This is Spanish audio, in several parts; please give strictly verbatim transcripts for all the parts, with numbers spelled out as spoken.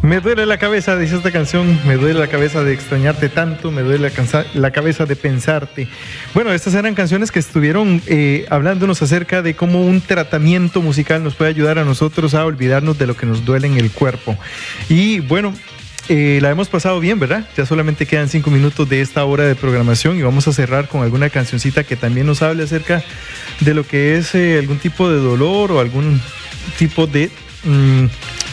Me duele la cabeza, dice esta canción, me duele la cabeza de extrañarte tanto, me duele la, cansa- la cabeza de pensarte. Bueno, estas eran canciones que estuvieron eh, hablándonos acerca de cómo un tratamiento musical nos puede ayudar a nosotros a olvidarnos de lo que nos duele en el cuerpo. Y bueno, eh, la hemos pasado bien, ¿verdad? Ya solamente quedan cinco minutos de esta hora de programación y vamos a cerrar con alguna cancioncita que también nos hable acerca de lo que es eh, algún tipo de dolor o algún tipo de... Mmm,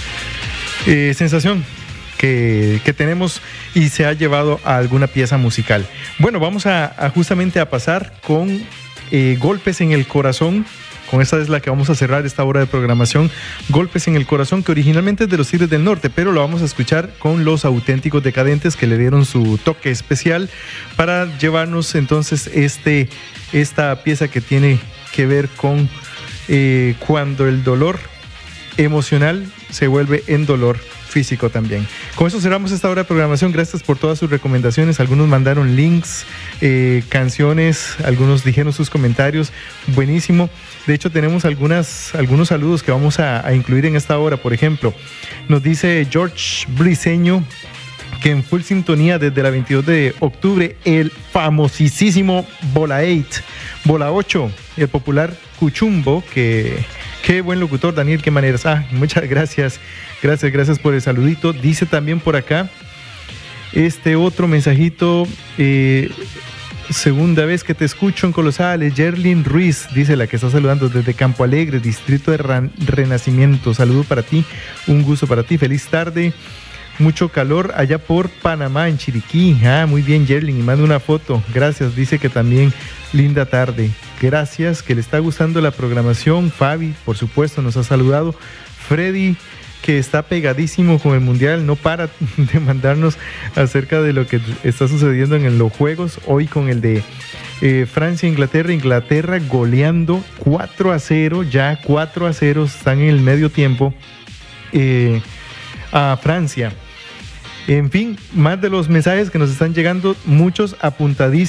Eh, sensación que, que tenemos y se ha llevado a alguna pieza musical. Bueno, vamos a, a justamente a pasar con eh, Golpes en el Corazón. Con esta es la que vamos a cerrar esta hora de programación. Golpes en el Corazón, que originalmente es de los Tigres del Norte, pero lo vamos a escuchar con los Auténticos Decadentes, que le dieron su toque especial para llevarnos entonces este, esta pieza que tiene que ver con eh, cuando el dolor emocional se vuelve en dolor físico también. Con eso cerramos esta hora de programación. Gracias por todas sus recomendaciones. Algunos mandaron links, eh, canciones, algunos dijeron sus comentarios. Buenísimo. De hecho, tenemos algunas, algunos saludos que vamos a, a incluir en esta hora. Por ejemplo, nos dice George Briseño que en full sintonía desde la veintidós de octubre, el famosísimo Bola ocho, Bola ocho, el popular Cuchumbo, que qué buen locutor, Daniel, qué maneras. Ah, muchas gracias, gracias, gracias por el saludito. Dice también por acá, este otro mensajito, eh, segunda vez que te escucho en Colosales, Yerlin Ruiz, dice la que está saludando desde Campo Alegre, distrito de Ran- Renacimiento. Saludo para ti, un gusto para ti, feliz tarde. Mucho calor allá por Panamá, en Chiriquí. Ah, muy bien, Yerlin, y manda una foto. Gracias, dice que también linda tarde. Gracias, que le está gustando la programación. Fabi, por supuesto, nos ha saludado. Freddy, que está pegadísimo con el Mundial, no para de mandarnos acerca de lo que está sucediendo en los juegos. Hoy con el de eh, Francia, Inglaterra, Inglaterra goleando cuatro a cero, ya cuatro a cero, están en el medio tiempo. Eh... a Francia. En fin, más de los mensajes que nos están llegando, muchos apuntadísimos.